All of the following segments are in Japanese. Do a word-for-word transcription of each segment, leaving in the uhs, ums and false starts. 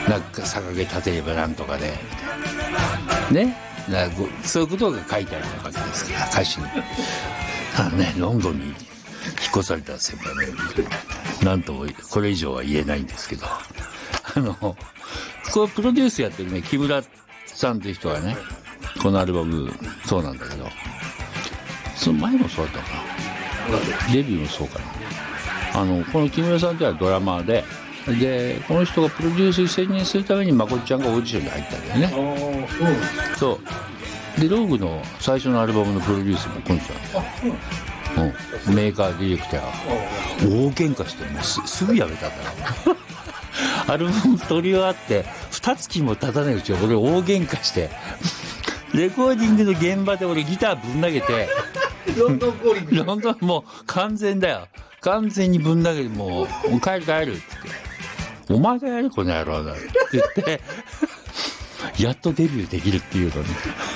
なんか逆毛立てればなんとかでね、だそういうことが書いてあるわけですから、歌詞に。あのね、ロンドンに引っ越された先輩ね、なんともこれ以上は言えないんですけど、あのこうプロデュースやってるね木村さんという人がね、このアルバムそうなんだけど、その前もそうだったのかな、デビューもそうかな。あのこの木村さんというのはドラマーで、でこの人がプロデュースに専任するためにまこっちゃんがオーディションに入ったんだよね。あ、そうそうで、ローグの最初のアルバムのプロデュースもこの人なんだよ。うん、メーカーディレクター大喧嘩してもう す, すぐ辞めたんだよアルバム撮り終わって二月も経たないうちに俺大喧嘩してレコーディングの現場で俺ギターぶん投げてロンドンコーリングロンドンもう完全だよ、完全にぶん投げてもうもう帰る帰るって言ってお前がやるこの野郎だって言ってやっとデビューできるっていうのに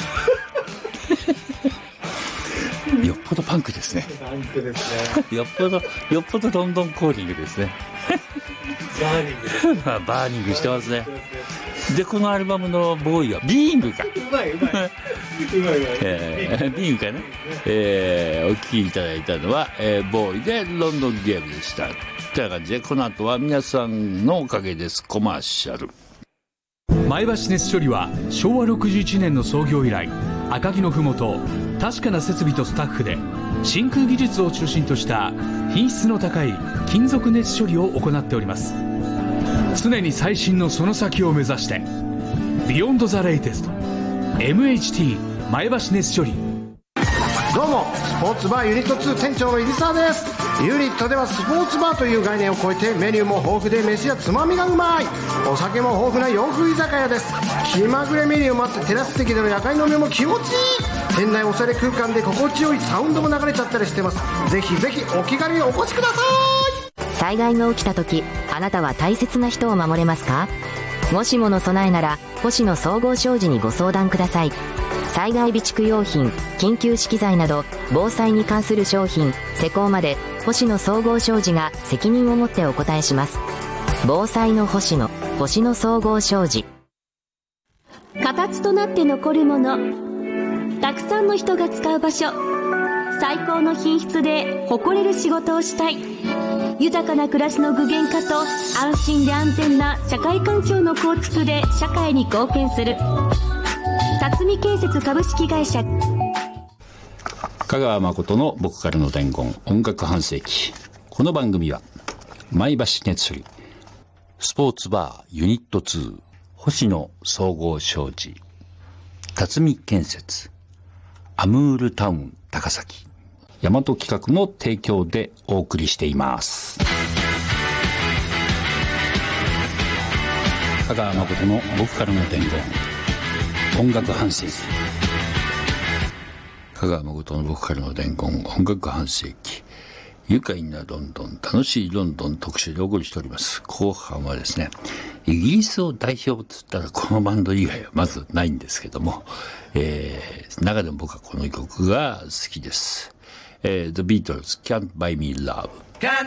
よっぽどパンクですね。 パンクですね。 よっぽどよっぽどロンドンコーリングですね。 バーニングですね。 バーニングしてますね。でこのアルバムのボーイはビーイングか。 うまいうまいうまいうまい、 えー、ビーイングかね。えー、お聴きいただいたのは、えー、ボーイでロンドンゲームでした。という感じでこの後は皆さんのおかげです。コマーシャル。 前橋熱処理はしょうわろくじゅういちねんの創業以来、赤城のふもと確かな設備とスタッフで真空技術を中心とした品質の高い金属熱処理を行っております。常に最新のその先を目指してビヨンドザレイテスト エムエイチティー 前橋熱処理。 どうもスポーツバーユニットツー店長の入澤です。ユニットではスポーツバーという概念を超えてメニューも豊富で飯やつまみがうまい、お酒も豊富な洋風居酒屋です。気まぐれメニューもあってテラス席での夜会飲みも気持ちいい。店内おしゃれ空間で心地よいサウンドも流れちゃったりしてます。ぜひぜひお気軽にお越しください。 災害が起きた時、あなたは大切な人を守れますか？もしもの備えなら星野総合商事にご相談ください。災害備蓄用品、緊急資機材など防災に関する商品、施工まで星野総合商事が責任を持ってお答えします。防災の星野、星野総合商事。 形となって残るもの、たくさんの人が使う場所、最高の品質で誇れる仕事をしたい。豊かな暮らしの具現化と安心で安全な社会環境の構築で社会に貢献する。辰巳建設株式会社。 香川誠の僕からの伝言、音楽半世紀。この番組は前橋熱処理、スポーツバーユニットツー、星野総合商事、辰巳建設、アムールタウン高崎、大和企画の提供でお送りしています。香川誠の僕からの伝言、音楽半世紀。香川誠の僕からの伝言、音楽半世紀。愉快なロンドン、楽しいロンドン特集でお送りしております。後半はですね、イギリスを代表と言ったらこのバンド以外はまずないんですけども、えー、中でも僕はこの曲が好きです。えー、The Beatles, Can't Buy Me Love。